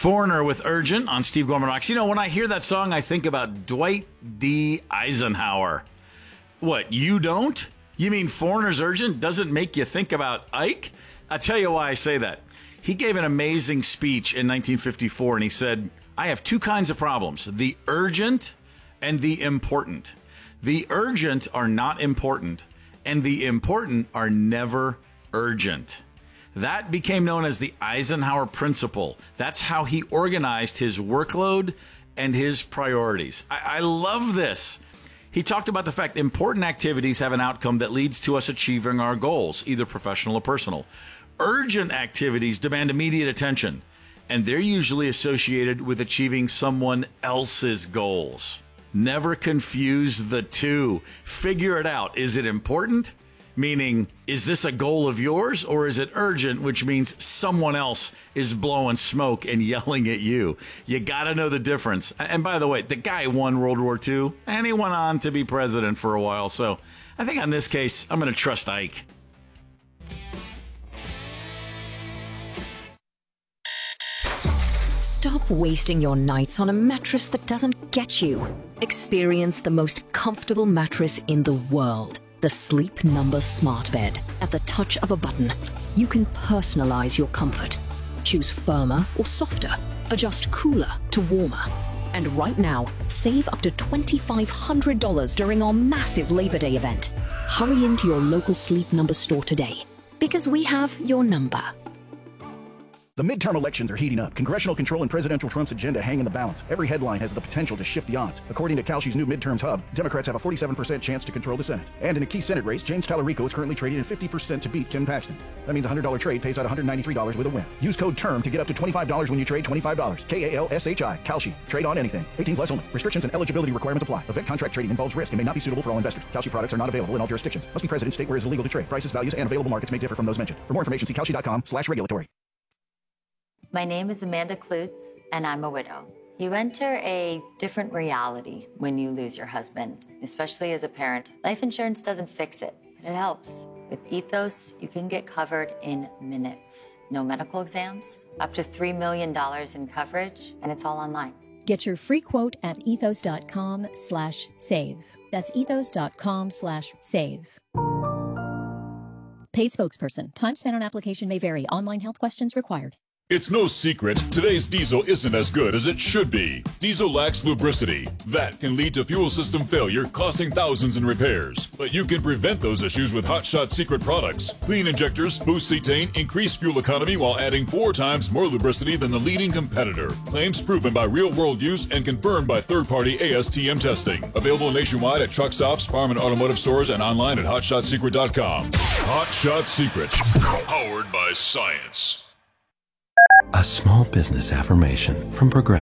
Foreigner with Urgent on Steve Gorman Rocks. You know, when I hear that song, I think about Dwight D. Eisenhower. What, you don't? You mean Foreigner's Urgent doesn't make you think about Ike? I'll tell you why I say that. He gave an amazing speech in 1954, and he said, I have two kinds of problems, the urgent and the important. The urgent are not important, and the important are never urgent. That became known as the Eisenhower Principle. That's how he organized his workload and his priorities. I love this. He talked about the fact important activities have an outcome that leads to us achieving our goals, either professional or personal. Urgent activities demand immediate attention, and they're usually associated with achieving someone else's goals. Never confuse the two. Figure it out. Is it important? Meaning, is this a goal of yours, or is it urgent, which means someone else is blowing smoke and yelling at you? You got to know the difference. And by the way, the guy won World War II, and he went on to be president for a while. So I think on this case, I'm going to trust Ike. Stop wasting your nights on a mattress that doesn't get you. Experience the most comfortable mattress in the world. The Sleep Number Smart Bed. At the touch of a button, you can personalize your comfort. Choose firmer or softer. Adjust cooler to warmer. And right now, save up to $2,500 during our massive Labor Day event. Hurry into your local Sleep Number store today, because we have your number. The midterm elections are heating up. Congressional control and Presidential Trump's agenda hang in the balance. Every headline has the potential to shift the odds. According to Kalshi's new midterms hub, Democrats have a 47% chance to control the Senate. And in a key Senate race, James Tallarico is currently trading at 50% to beat Ken Paxton. That means a $100 trade pays out $193 with a win. Use code TERM to get up to $25 when you trade $25. K-A-L-S-H-I. Kalshi. Trade on anything. 18 plus only. Restrictions and eligibility requirements apply. Event contract trading involves risk and may not be suitable for all investors. Kalshi products are not available in all jurisdictions. Must be present in state where it is illegal to trade. Prices, values, and available markets may differ from those mentioned. For more information, see Kalshi.com/regulatory. My name is Amanda Klutz, and I'm a widow. You enter a different reality when you lose your husband, especially as a parent. Life insurance doesn't fix it, but it helps. With Ethos, you can get covered in minutes. No medical exams, up to $3 million in coverage, and it's all online. Get your free quote at ethos.com/save. That's ethos.com/save. Paid spokesperson. Time spent on application may vary. Online health questions required. It's no secret, today's diesel isn't as good as it should be. Diesel lacks lubricity. That can lead to fuel system failure, costing thousands in repairs. But you can prevent those issues with Hot Shot Secret products. Clean injectors, boost cetane, increase fuel economy while adding 4 times more lubricity than the leading competitor. Claims proven by real-world use and confirmed by third-party ASTM testing. Available nationwide at truck stops, farm and automotive stores, and online at hotshotsecret.com. Hot Shot Secret. Powered by science. A small business affirmation from Progressive.